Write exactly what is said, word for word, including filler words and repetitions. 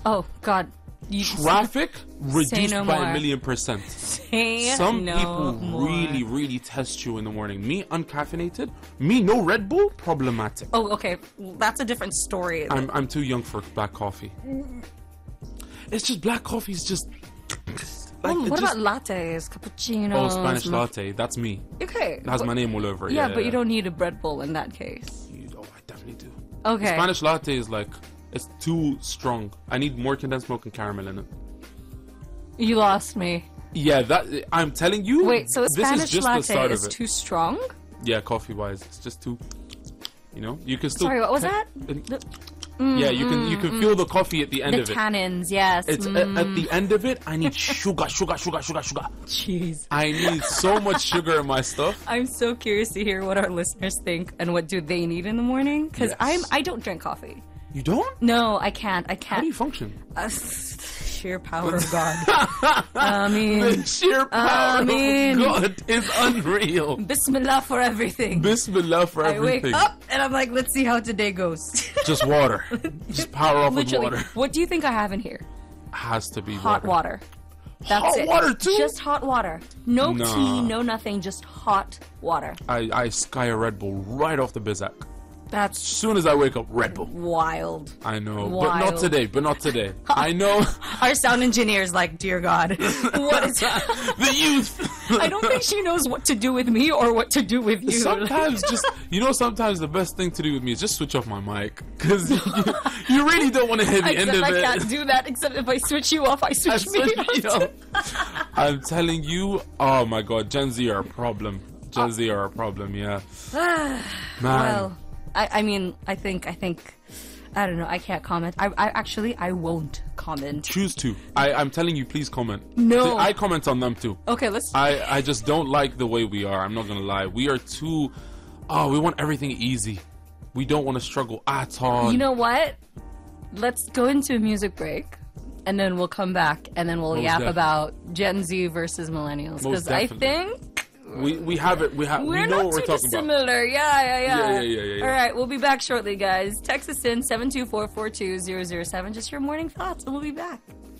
Oh God. You Traffic reduced no by more. a million percent. Say Some no people more. really, really test you in the morning. Me, uncaffeinated. Me, no Red Bull, problematic. Oh, okay. That's a different story. I'm I'm too young for black coffee. It's just black coffee is just. Like, oh, it what just, about lattes, cappuccinos? Oh, Spanish ma- latte. That's me. Okay. It has but- my name all over it. Yeah, Yeah, but yeah. you don't need a bread bowl in that case. You, oh, I definitely do. Okay. Spanish latte is like it's too strong. I need more condensed milk and caramel in it. You lost me. Yeah, that I'm telling you. Wait, so a this is Spanish just the latte start is of it. too strong? Yeah, coffee wise, it's just too. You know, you can still. Sorry, what was that? it- The, yeah, you can you can feel the coffee at the end the of it. tannins, yes. It's mm. at, at the end of it. I need sugar, sugar, sugar, sugar, sugar. Jeez. I need so much sugar in my stuff. I'm so curious to hear what our listeners think and what do they need in the morning because Yes. I'm I don't drink coffee. You don't? No, I can't. I How do you can't. function? Uh, sheer power of God. I mean, The sheer power I mean- of God is unreal. Bismillah for everything. Bismillah for I everything. wake up and I'm like, let's see how today goes. Just water. Just power off with Literally, water. what do you think I have in here? Has to be Hot water. That's Hot it. water too? Just hot water. No Nah. tea, no nothing, just hot water. I, I sky a Red Bull right off the Bizak. That's As soon as I wake up, Red Bull. wild. I know, but not Wild. today. But not today. I know Our sound engineer is like, dear God, what is the youth. I don't think she knows what to do with me or what to do with you. Sometimes just you know sometimes the best thing to do with me is just switch off my mic because you, you really don't want to hear the Except end of I it. can't do that. Except if I switch you off, I I switch me switch off. me off. I'm telling you, oh my god, Gen Z are a problem. Gen Z are a problem, yeah. Man, Well, I, I mean, I think, I think, I don't know. I can't comment. I, I actually, I won't comment. choose to. I, I'm telling you, please comment. No. I comment on them too. Okay, let's. I, I just don't like the way we are. I'm not gonna lie. We are too. Oh, we want everything easy. We don't want to struggle at all. You know what? Let's go into a music break, and then we'll come back, and then we'll Most yap definitely. about Gen Z versus millennials. Most Because I definitely. think we we have it. We have. we're we know not what we're too talking about. dissimilar. Yeah, yeah, yeah. Yeah, yeah, yeah, yeah, yeah. All right, we'll be back shortly, guys. Text us in seven two four four two zero zero seven. Just your morning thoughts, and we'll be back.